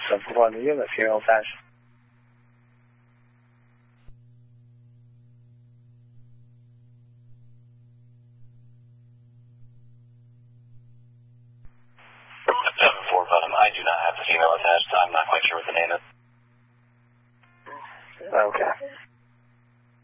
不过呢，有个形容单词，